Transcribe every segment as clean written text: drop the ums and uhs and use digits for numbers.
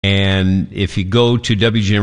And if you go to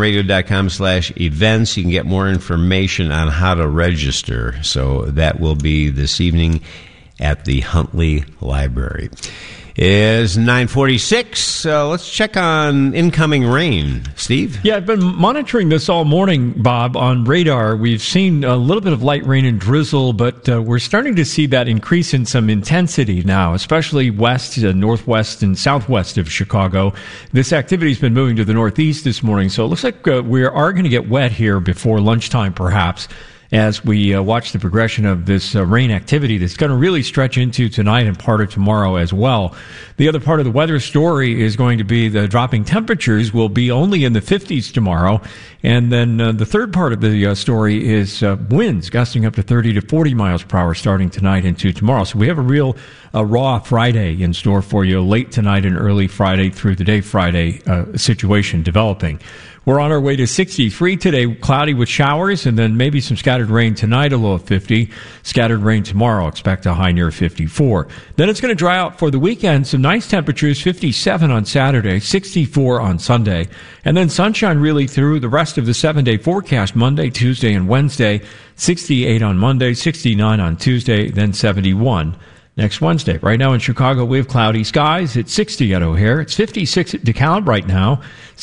WGNradio.com/events, you can get more information on how to register. So that will be this evening at the Huntley Library. It's 9:46. Let's check on incoming rain. Steve? Yeah, I've been monitoring this all morning, Bob, on radar. We've seen a little bit of light rain and drizzle, but we're starting to see that increase in some intensity now, especially west, northwest, and southwest of Chicago. This activity has been moving to the northeast this morning, so it looks like we are going to get wet here before lunchtime, perhaps, as we watch the progression of this rain activity that's going to really stretch into tonight and part of tomorrow as well. The other part of the weather story is going to be the dropping temperatures will be only in the 50s tomorrow. And then the third part of the story is winds gusting up to 30 to 40 miles per hour starting tonight into tomorrow. So we have a real raw Friday in store for you, late tonight and early Friday through the day Friday situation developing. We're on our way to 63 today, cloudy with showers, and then maybe some scattered rain tonight, a low of 50. Scattered rain tomorrow, expect a high near 54. Then it's going to dry out for the weekend. Some nice temperatures, 57 on Saturday, 64 on Sunday. And then sunshine really through the rest of the 7-day forecast, Monday, Tuesday, and Wednesday. 68 on Monday, 69 on Tuesday, then 71 next Wednesday. Right now in Chicago, we have cloudy skies. It's 60 at O'Hare. It's 56 at DeKalb right now,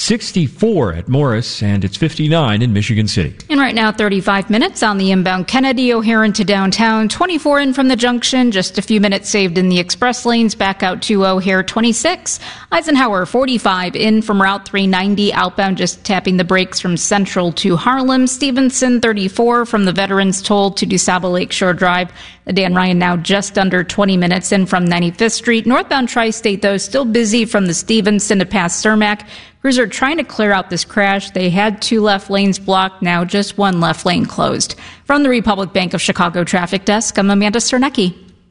64 at Morris, and it's 59 in Michigan City. And right now, 35 minutes on the inbound Kennedy, O'Hare into downtown, 24 in from the junction, just a few minutes saved in the express lanes, back out to O'Hare, 26. Eisenhower, 45 in from Route 390, outbound just tapping the brakes from Central to Harlem. Stevenson, 34 from the Veterans Toll to DuSable Lakeshore Drive. The Dan Ryan now just under 20 minutes in from 95th Street. Northbound Tri-State, though, still busy from the Stevenson to past Cermak. Crews are trying to clear out this crash. They had 2 left lanes blocked, now just 1 left lane closed. From the Republic Bank of Chicago Traffic Desk, I'm Amanda Cernecki.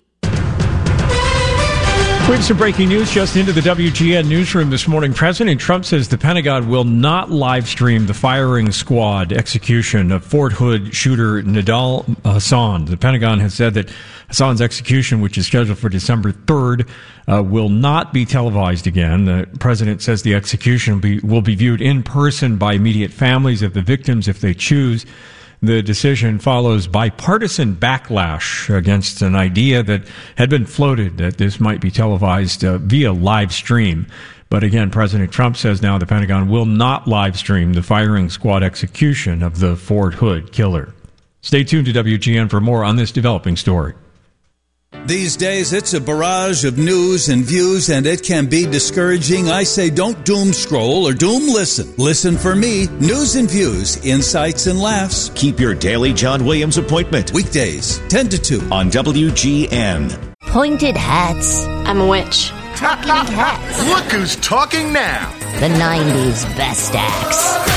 We have some breaking news just into the WGN newsroom this morning. President Trump says the Pentagon will not live stream the firing squad execution of Fort Hood shooter Nidal Hasan. The Pentagon has said that Hasan's execution, which is scheduled for December 3rd, will not be televised again. The president says the execution will be viewed in person by immediate families of the victims if they choose. The decision follows bipartisan backlash against an idea that had been floated that this might be televised via live stream. But again, President Trump says now the Pentagon will not live stream the firing squad execution of the Fort Hood killer. Stay tuned to WGN for more on this developing story. These days, it's a barrage of news and views, and it can be discouraging. I say don't doom scroll or doom listen. Listen for me. News and views, insights and laughs. Keep your daily John Williams appointment. Weekdays, 10 to 2 on WGN. Pointed hats. I'm a witch. Talking hats. Look who's talking now. The 90s best acts.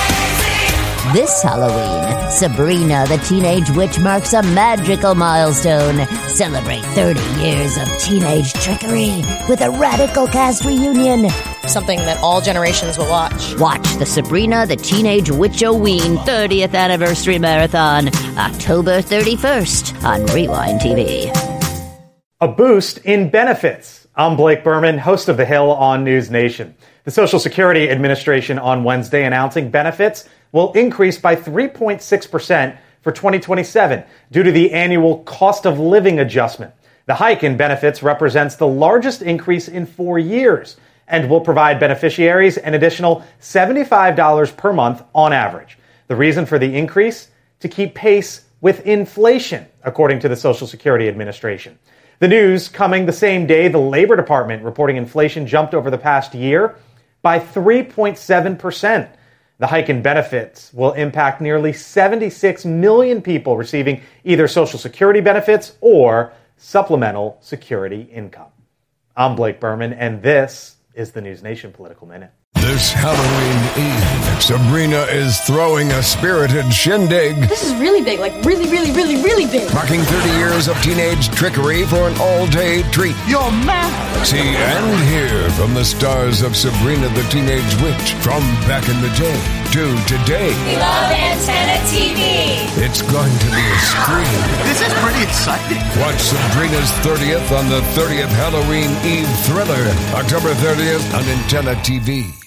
This Halloween, Sabrina the Teenage Witch marks a magical milestone. Celebrate 30 years of teenage trickery with a radical cast reunion. Something that all generations will watch. Watch the Sabrina the Teenage Witch-O-Ween 30th Anniversary Marathon, October 31st on Rewind TV. A boost in benefits. I'm Blake Berman, host of The Hill on News Nation. The Social Security Administration on Wednesday announcing benefits will increase by 3.6% for 2027 due to the annual cost of living adjustment. The hike in benefits represents the largest increase in 4 years and will provide beneficiaries an additional $75 per month on average. The reason for the increase? To keep pace with inflation, according to the Social Security Administration. The news coming the same day the Labor Department reporting inflation jumped over the past year by 3.7%. The hike in benefits will impact nearly 76 million people receiving either Social Security benefits or supplemental security income. I'm Blake Berman, and this is the News Nation Political Minute. This Halloween Eve, Sabrina is throwing a spirited shindig. This is really big, like really, really, really, really big. Marking 30 years of teenage trickery for an all-day treat. You're mad. See and hear from the stars of Sabrina the Teenage Witch from back in the day to today. We love Antenna TV. It's going to be a scream. This is pretty exciting. Watch Sabrina's 30th on the 30th Halloween Eve thriller, October 30th on Antenna TV.